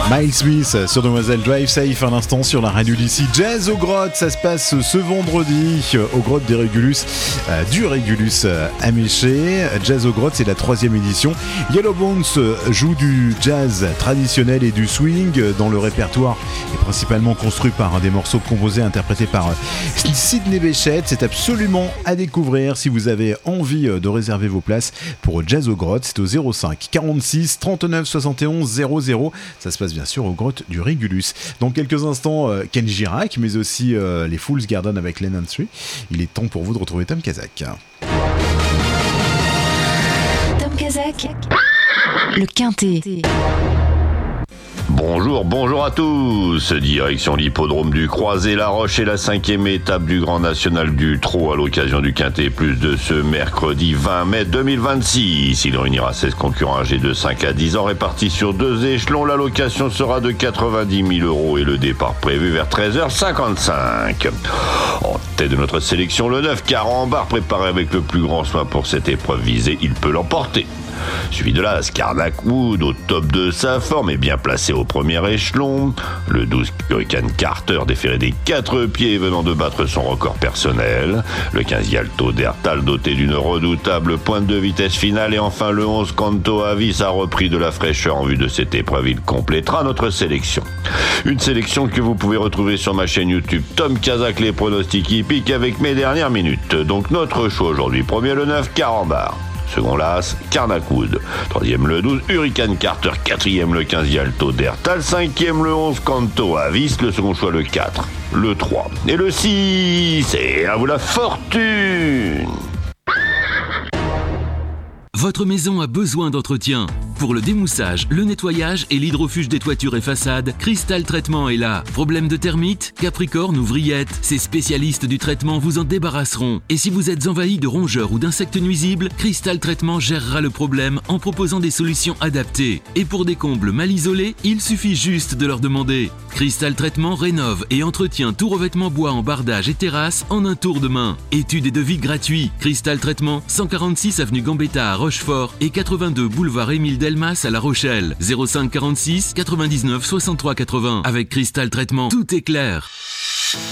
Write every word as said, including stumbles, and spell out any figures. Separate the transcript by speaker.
Speaker 1: Miles Smith sur Demoiselle Drive Safe à l'instant sur la radio d'ici. Jazz aux grottes, ça se passe ce vendredi aux grottes des Régulus, euh, du Régulus euh, à Méché. Jazz aux grottes, c'est la troisième édition. Yellow Bones joue du jazz traditionnel et du swing dans le répertoire est principalement construit par des morceaux composés et interprétés par Sidney Bechet. C'est absolument à découvrir si vous avez envie de réserver vos places pour Jazz aux grottes. C'est au zéro cinq quarante-six trente-neuf soixante et onze zéro zéro. Ça se passe bien sûr aux grottes du Régulus. Dans quelques instants, euh, Ken Girac, mais aussi euh, les Fool's Garden avec Lennon Street. Il est temps pour vous de retrouver Tom Kazak.
Speaker 2: Tom Kazak, le Quintet.
Speaker 3: Bonjour, bonjour à tous. Direction l'hippodrome du Croisé-la-Roche et la cinquième étape du Grand National du Trot à l'occasion du Quintet Plus de ce mercredi vingt mai deux mille vingt-six. Il réunira seize concurrents âgés de cinq à dix ans répartis sur deux échelons. La location sera de quatre-vingt-dix mille euros et le départ prévu vers treize heures cinquante-cinq. En tête de notre sélection, le neuf Carambar, préparé avec le plus grand soin pour cette épreuve visée, il peut l'emporter. Suivi de l'As Carnac Wood au top de sa forme et bien placé au premier échelon. Le douze Hurricane Carter déféré des quatre pieds venant de battre son record personnel. Le quinze Yalto d'Ertal doté d'une redoutable pointe de vitesse finale. Et enfin le onze Canto Avis a repris de la fraîcheur en vue de cette épreuve. Il complétera notre sélection. Une sélection que vous pouvez retrouver sur ma chaîne YouTube Tom Kazak, les pronostics hippiques avec mes dernières minutes. Donc notre choix aujourd'hui. Premier le neuf Carambar. Second l'As, Carnac-Wood. Troisième le douze, Hurricane Carter. Quatrième le quinze Yalto d'Ertal. Cinquième le onze, Canto Avis. Le second choix le quatre, le trois et le six. Et à vous la fortune!
Speaker 4: Votre maison a besoin d'entretien. Pour le démoussage, le nettoyage et l'hydrofuge des toitures et façades, Cristal Traitement est là. Problème de termites, capricorne ou vrillettes, ces spécialistes du traitement vous en débarrasseront. Et si vous êtes envahi de rongeurs ou d'insectes nuisibles, Cristal Traitement gérera le problème en proposant des solutions adaptées. Et pour des combles mal isolés, il suffit juste de leur demander. Cristal Traitement rénove et entretient tout revêtement bois en bardage et terrasse en un tour de main. Études et devis gratuits. Cristal Traitement, cent quarante-six avenue Gambetta à Rochefort et quatre-vingt-deux boulevard Émile Delmas à La Rochelle. zéro cinq quarante-six quatre-vingt-dix-neuf soixante-trois quatre-vingts. Avec Cristal Traitement, tout est clair.